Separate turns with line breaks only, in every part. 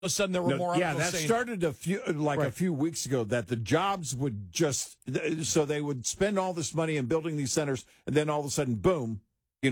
of a sudden there were more articles
that
saying,
started a few weeks ago, that the jobs would so they would spend all this money in building these centers, and then all of a sudden, boom,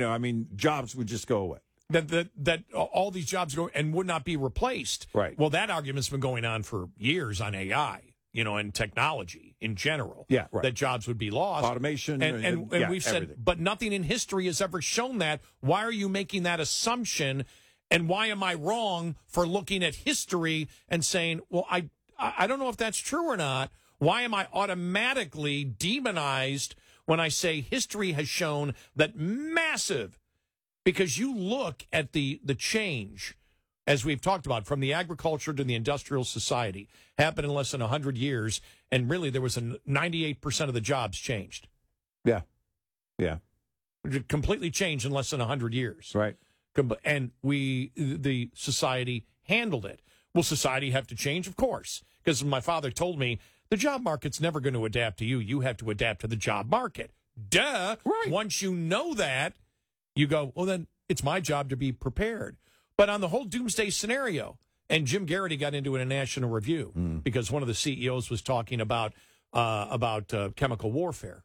jobs would just go away.
that all these jobs go and would not be replaced.
Right.
Well, that argument's been going on for years on AI, and technology in general.
Yeah, right.
That jobs would be lost.
Automation.
And we've said,
everything.
but nothing in history has ever shown that. Why are you making that assumption? And why am I wrong for looking at history and saying, well, I don't know if that's true or not. Why am I automatically demonized when I say history has shown that massive? Because you look at the change, as we've talked about, from the agriculture to the industrial society, happened in less than 100 years, and really there was 98% of the jobs changed.
Yeah. Yeah.
It completely changed in less than 100 years.
Right.
And the society handled it. Will society have to change? Of course. Because my father told me, the job market's never going to adapt to you. You have to adapt to the job market. Duh.
Right.
Once you know that, you go, well, then it's my job to be prepared. But on the whole doomsday scenario, and Jim Garrity got into it in National Review because one of the CEOs was talking about chemical warfare,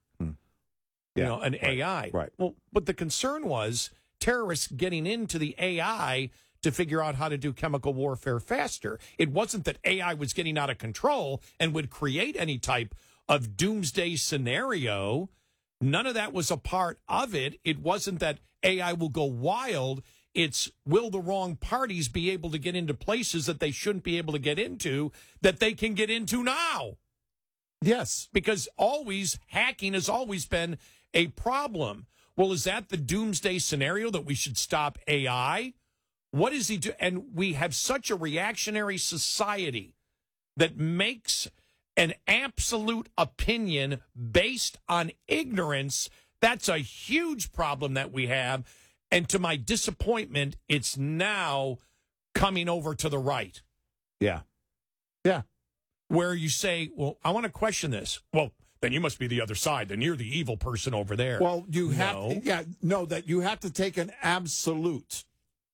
Yeah.
and AI.
Right.
Well, but the concern was terrorists getting into the AI to figure out how to do chemical warfare faster. It wasn't that AI was getting out of control and would create any type of doomsday scenario. None of that was a part of it. It wasn't that AI will go wild. It's, will the wrong parties be able to get into places that they shouldn't be able to get into that they can get into now?
Yes.
Because hacking has always been a problem. Well, is that the doomsday scenario, that we should stop AI? What is he do? And we have such a reactionary society that makes an absolute opinion based on ignorance. That's a huge problem that we have. And to my disappointment, it's now coming over to the right.
Yeah. Yeah.
Where you say, well, I want to question this. Well, then you must be the other side. Then you're the evil person over there.
Well, you have that you have to take an absolute,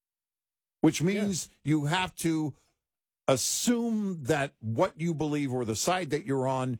which means you have to assume that what you believe or the side that you're on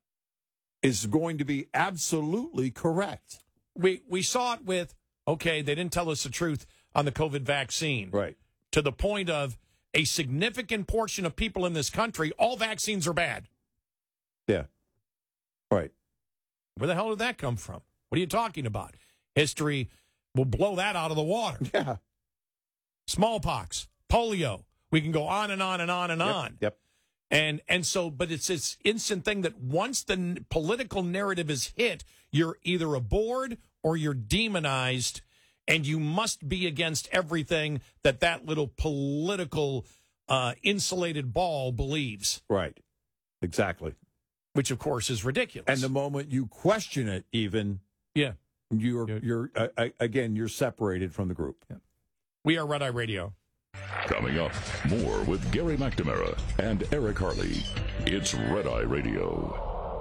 is going to be absolutely correct.
We saw it with, okay, they didn't tell us the truth on the COVID vaccine.
Right.
To the point of a significant portion of people in this country, all vaccines are bad.
Yeah. Right.
Where the hell did that come from? What are you talking about? History will blow that out of the water.
Yeah.
Smallpox, polio. We can go on and on and on and on.
Yep.
And so, but it's this instant thing that once the political narrative is hit, you're either aboard or you're demonized, and you must be against everything that little political insulated ball believes.
Right. Exactly.
Which, of course, is ridiculous.
And the moment you question it, even, you're separated from the group.
Yeah. We are Red Eye Radio.
Coming up, more with Gary McNamara and Eric Harley. It's Red Eye Radio.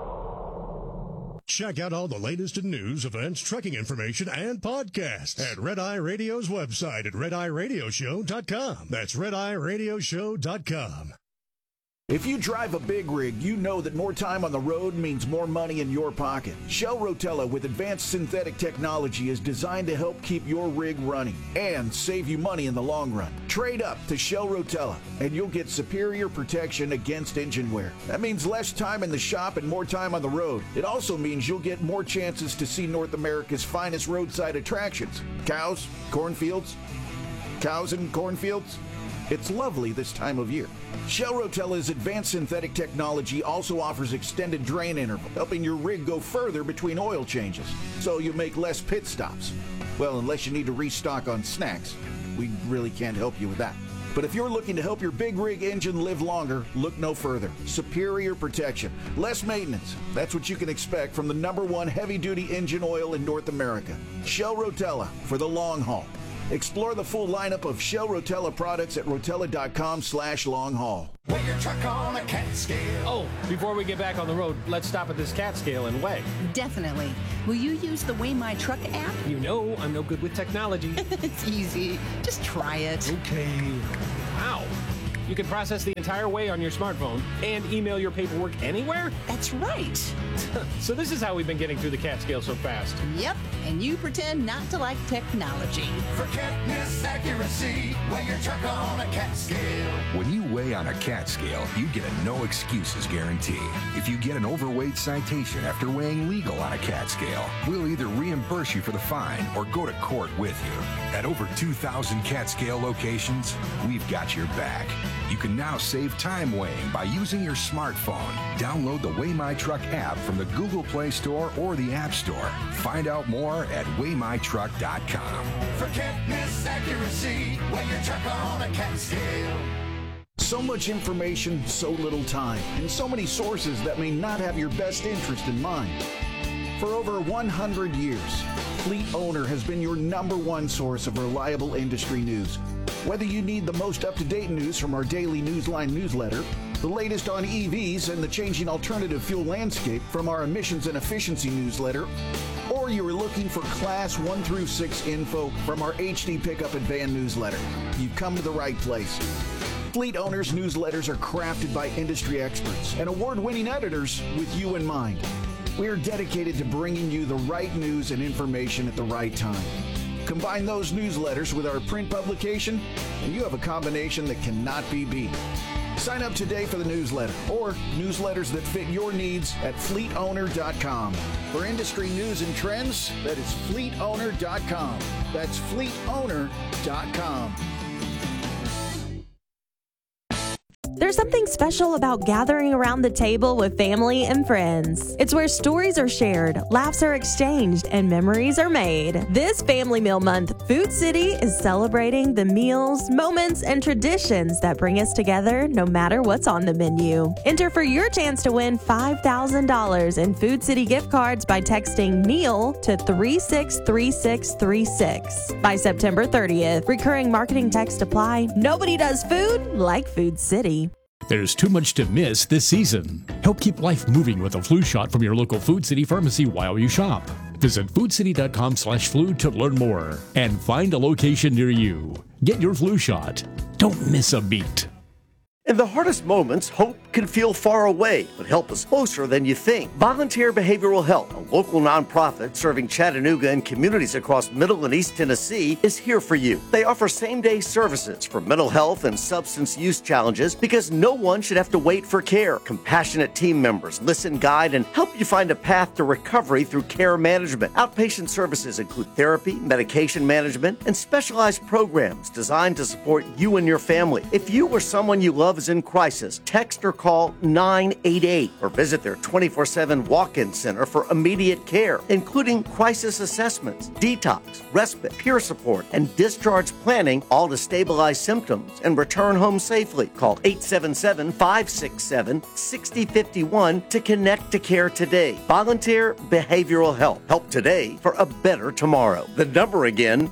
Check out all the latest in news, events, trucking information, and podcasts at Red Eye Radio's website at rediradioshow.com. That's rediradioshow.com.
If you drive a big rig, you know that more time on the road means more money in your pocket. Shell Rotella with advanced synthetic technology is designed to help keep your rig running and save you money in the long run. Trade up to Shell Rotella and you'll get superior protection against engine wear. That means less time in the shop and more time on the road. It also means you'll get more chances to see North America's finest roadside attractions. Cows, cornfields, cows and cornfields. It's lovely this time of year. Shell Rotella's advanced synthetic technology also offers extended drain interval, helping your rig go further between oil changes, so you make less pit stops. Well, unless you need to restock on snacks. We really can't help you with that. But if you're looking to help your big rig engine live longer, look no further. Superior protection, less maintenance. That's what you can expect from the #1 heavy-duty engine oil in North America. Shell Rotella for the long haul. Explore the full lineup of Shell Rotella products at rotella.com/long-haul.
Weigh your truck on a cat scale.
Oh, before we get back on the road, let's stop at this cat scale and weigh.
Definitely. Will you use the Weigh My Truck app?
You know I'm no good with technology.
It's easy. Just try it.
Okay. Wow. You can process the entire way on your smartphone and email your paperwork anywhere?
That's right.
So this is how we've been getting through the CAT scale so fast.
Yep, and you pretend not to like technology.
Forget accuracy, weigh your truck on a CAT scale.
When you weigh on a CAT scale, you get a no excuses guarantee. If you get an overweight citation after weighing legal on a CAT scale, we'll either reimburse you for the fine or go to court with you. At over 2,000 CAT scale locations, we've got your back. You can now save time weighing by using your smartphone. Download the Weigh My Truck app from the Google Play Store or the App Store. Find out more at weightmytruck.com.
Forget accuracy, weigh your truck on a CAT scale.
So much information, so little time, and so many sources that may not have your best interest in mind. For over 100 years, Fleet Owner has been your #1 source of reliable industry news. Whether you need the most up-to-date news from our daily Newsline newsletter, the latest on EVs and the changing alternative fuel landscape from our emissions and efficiency newsletter, or you are looking for Class 1 through 6 info from our HD Pickup and Van newsletter, you've come to the right place. Fleet Owners newsletters are crafted by industry experts and award-winning editors with you in mind. We are dedicated to bringing you the right news and information at the right time. Combine those newsletters with our print publication, and you have a combination that cannot be beat. Sign up today for the newsletter or newsletters that fit your needs at fleetowner.com. For industry news and trends, that is fleetowner.com. That's fleetowner.com.
There's something special about gathering around the table with family and friends. It's where stories are shared, laughs are exchanged, and memories are made. This Family Meal Month, Food City is celebrating the meals, moments, and traditions that bring us together no matter what's on the menu. Enter for your chance to win $5,000 in Food City gift cards by texting meal to 363636 by September 30th. Recurring marketing text apply. Nobody does food like Food City.
There's too much to miss this season. Help keep life moving with a flu shot from your local Food City pharmacy while you shop. Visit foodcity.com/flu to learn more and find a location near you. Get your flu shot. Don't miss a beat.
In the hardest moments, hope can feel far away, but help is closer than you think. Volunteer Behavioral Health, a local nonprofit serving Chattanooga and communities across Middle and East Tennessee, is here for you. They offer same-day services for mental health and substance use challenges because no one should have to wait for care. Compassionate team members listen, guide, and help you find a path to recovery through care management. Outpatient services include therapy, medication management, and specialized programs designed to support you and your family. If you or someone you love is in crisis, text or call 988 or visit their 24/7 walk-in center for immediate care, including crisis assessments, detox, respite, peer support, and discharge planning, all to stabilize symptoms and return home safely. Call 877-567-6051 to connect to care today. Volunteer Behavioral Health. Help today for a better tomorrow. The number again,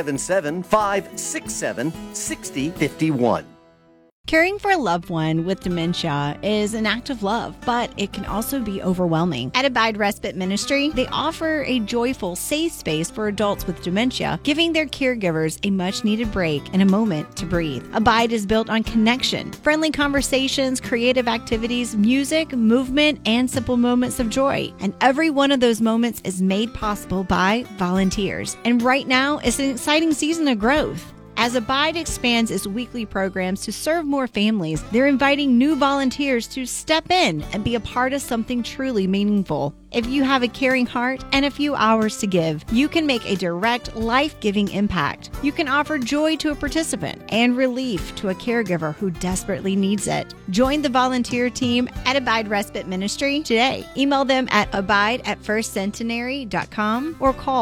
877-567-6051.
Caring for a loved one with dementia is an act of love, but it can also be overwhelming. At Abide Respite Ministry, they offer a joyful, safe space for adults with dementia, giving their caregivers a much-needed break and a moment to breathe. Abide is built on connection, friendly conversations, creative activities, music, movement, and simple moments of joy. And every one of those moments is made possible by volunteers. And right now, it's an exciting season of growth. As Abide expands its weekly programs to serve more families, they're inviting new volunteers to step in and be a part of something truly meaningful. If you have a caring heart and a few hours to give, you can make a direct, life-giving impact. You can offer joy to a participant and relief to a caregiver who desperately needs it. Join the volunteer team at Abide Respite Ministry today. Email them at abide@firstcentenary.com or call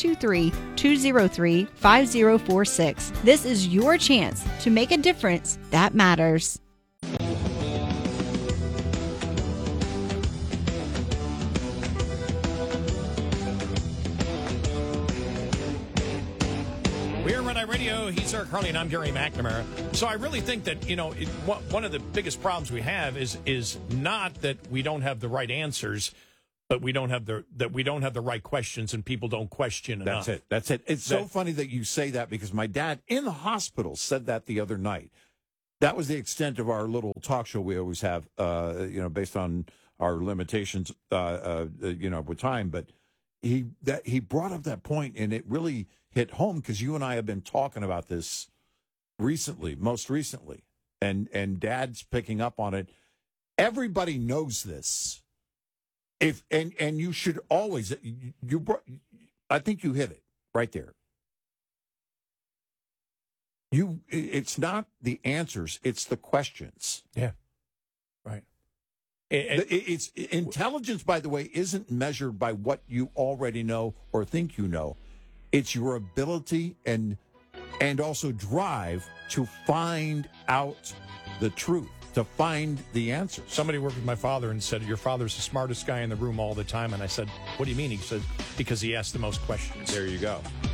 423-203-5046. This is your chance to make a difference that matters.
We're Red Eye Radio. He's Eric Harley, and I'm Gary McNamara. So I really think that, one of the biggest problems we have is not that we don't have the right answers, but we don't have the right questions, and people don't question enough.
That's it. It's so funny that you say that, because my dad in the hospital said that the other night, that was the extent of our little talk show we always have, based on our limitations, with time. But he brought up that point, and it really hit home because you and I have been talking about this most recently, and Dad's picking up on it. Everybody knows this. And you should always I think you hit it right there. It's not the answers, it's the questions.
Yeah. Right.
It's intelligence, by the way, isn't measured by what you already know or think you know. It's your ability and also drive to find out the truth, to find the answers.
Somebody worked with my father and said, your father's the smartest guy in the room all the time. And I said, what do you mean? He said, because he asked the most questions.
There you go.